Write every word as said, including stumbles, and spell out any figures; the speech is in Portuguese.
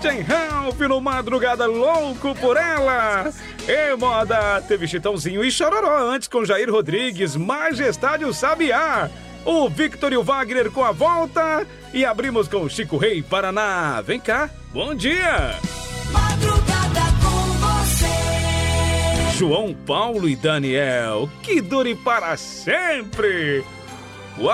Christian Ralph no Madrugada Louco por Ela. E moda, teve Chitãozinho e Chororó antes com Jair Rodrigues, Majestade o Sabiá. O Victor e o Wagner com a volta. E abrimos com Chico Rei, Paraná. Vem cá, bom dia. Madrugada com você. João Paulo e Daniel, que dure para sempre.